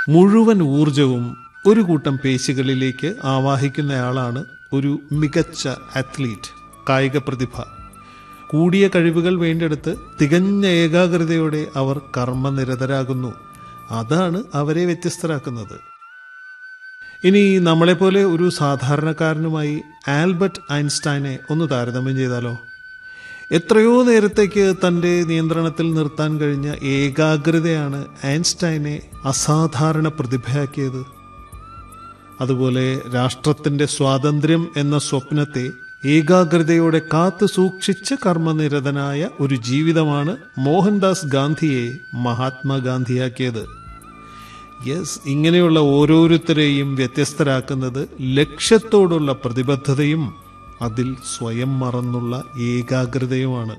മുഴുവൻ ഊർജവും ഒരു കൂട്ടം പേശികളിലേക്ക് ആവാഹിക്കുന്നയാളാണ് ഒരു മികച്ച അത്ലീറ്റ്, കായിക പ്രതിഭ. കൂടിയ കഴിവുകൾ വേണ്ടെടുത്ത് തികഞ്ഞ ഏകാഗ്രതയോടെ അവർ കർമ്മനിരതരാകുന്നു. അതാണ് അവരെ വ്യത്യസ്തരാക്കുന്നത്. ഇനി നമ്മളെപ്പോലെ ഒരു സാധാരണക്കാരനുമായി ആൽബർട്ട് ഐൻസ്റ്റൈനെ ഒന്ന് താരതമ്യം ചെയ്താലോ? എത്രയോ നേരത്തേക്ക് തൻ്റെ നിയന്ത്രണത്തിൽ നിർത്താൻ കഴിഞ്ഞ ഏകാഗ്രതയാണ് ഐൻസ്റ്റൈനെ അസാധാരണ പ്രതിഭയാക്കിയത്. അതുപോലെ രാഷ്ട്രത്തിൻ്റെ സ്വാതന്ത്ര്യം എന്ന സ്വപ്നത്തെ ഏകാഗ്രതയോടെ കാത്തു സൂക്ഷിച്ച് കർമ്മനിരതനായ ഒരു ജീവിതമാണ് മോഹൻദാസ് ഗാന്ധിയെ മഹാത്മാഗാന്ധിയാക്കിയത്. യെസ്, ഇങ്ങനെയുള്ള ഓരോരുത്തരെയും വ്യത്യസ്തരാക്കുന്നത് ലക്ഷ്യത്തോടുള്ള പ്രതിബദ്ധതയും അതിൽ സ്വയം മറന്നുള്ള ഏകാഗ്രതയുമാണ്.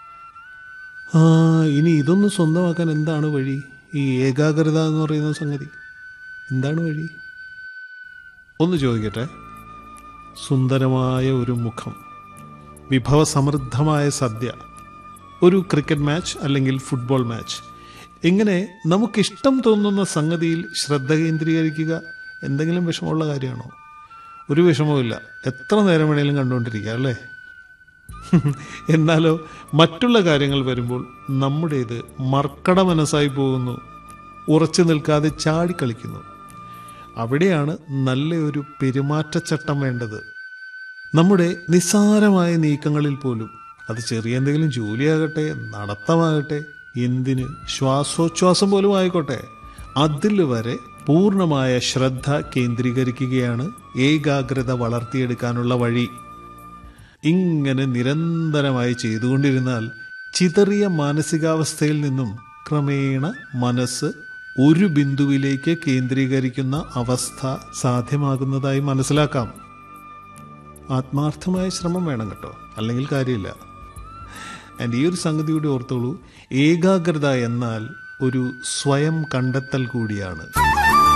ഇനി ഇതൊന്ന് സ്വന്തമാക്കാൻ എന്താണ് വഴി? ഈ ഏകാഗ്രത എന്ന് പറയുന്ന സംഗതി എന്താണ് വഴി? ഒന്ന് ചോദിക്കട്ടെ. സുന്ദരമായ ഒരു മുഖം, വിഭവസമൃദ്ധമായ സദ്യ, ഒരു ക്രിക്കറ്റ് മാച്ച് അല്ലെങ്കിൽ ഫുട്ബോൾ മാച്ച്, ഇങ്ങനെ നമുക്കിഷ്ടം തോന്നുന്ന സംഗതിയിൽ ശ്രദ്ധ കേന്ദ്രീകരിക്കുക എന്തെങ്കിലും വിഷമമുള്ള കാര്യമാണോ? ഒരു വിഷമവുമില്ല, എത്ര നേരം വേണേലും കണ്ടുകൊണ്ടിരിക്കുക, അല്ലേ? എന്നാലോ മറ്റുള്ള കാര്യങ്ങൾ വരുമ്പോൾ നമ്മുടേത് മർക്കട മനസ്സായി പോകുന്നു, ഉറച്ചു നിൽക്കാതെ ചാടിക്കളിക്കുന്നു. അവിടെയാണ് നല്ലൊരു പെരുമാറ്റച്ചട്ടം വേണ്ടത്. നമ്മുടെ നിസ്സാരമായ നീക്കങ്ങളിൽ പോലും, അത് ചെറിയ എന്തെങ്കിലും ജോലിയാകട്ടെ, നടത്തമാകട്ടെ, എന്തിന് ശ്വാസോച്ഛ്വാസം പോലും ആയിക്കോട്ടെ, അതിൽ വരെ പൂർണ്ണമായ ശ്രദ്ധ കേന്ദ്രീകരിക്കുകയാണ് ഏകാഗ്രത വളർത്തിയെടുക്കാനുള്ള വഴി. ഇങ്ങനെ നിരന്തരമായി ചെയ്തുകൊണ്ടിരുന്നാൽ ചിതറിയ മാനസികാവസ്ഥയിൽ നിന്നും ക്രമേണ മനസ്സ് ഒരു ബിന്ദുവിലേക്ക് കേന്ദ്രീകരിക്കുന്ന അവസ്ഥ സാധ്യമാകുന്നതായി മനസ്സിലാക്കാം. ആത്മാർത്ഥമായ ശ്രമം വേണം കേട്ടോ, അല്ലെങ്കിൽ കാര്യമില്ല. ആൻഡ് ഈ ഒരു സംഗതി കൂടി ഓർത്തോളൂ, ഏകാഗ്രത എന്നാൽ ഒരു സ്വയം കണ്ടെത്തൽ കൂടിയാണ്.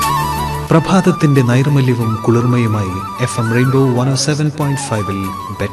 പ്രഭാതത്തിന്റെ നൈർമല്യവും കുളിർമയുമായി FM റെയിൻബോ 107.5